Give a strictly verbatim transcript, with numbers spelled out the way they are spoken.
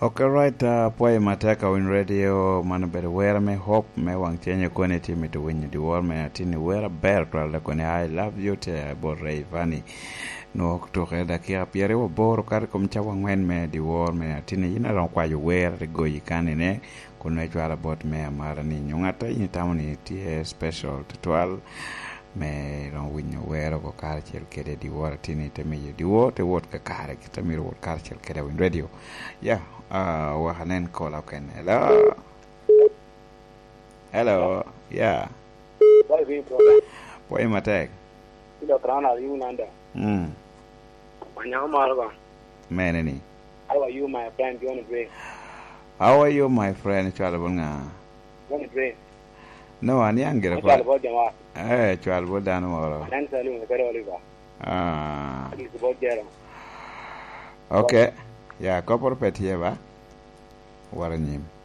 Okay, right. Uh, Poi mateka win radio man better wear me hope me wang chenye kone timi to win the war me atini wear bear kwala kone I love you te borrei vani no to reda kia piere wo bor kar kom chawang wen me di war me atini ina ron kwa you wear go yikani ne kuna jwala bot me amara ni nyungata ini tamani tie special tutual me ron win wear go kar chel kede di war tini te me di war te wot ka kare kita mi wot kar chel kede win radio yeah. Ah, uh, wahanen call out can hello. Hello, yeah. What is Boy, my tag. You know, Crown are you, Nanda? Hmm. Man, any. How are you, my friend? You want to drink? How are you, my friend? Chalabunga. You want to drink? No, I'm younger. Eh, Chalbudan or. Ah. Okay. Yeah, couple pet here, ba? What a name.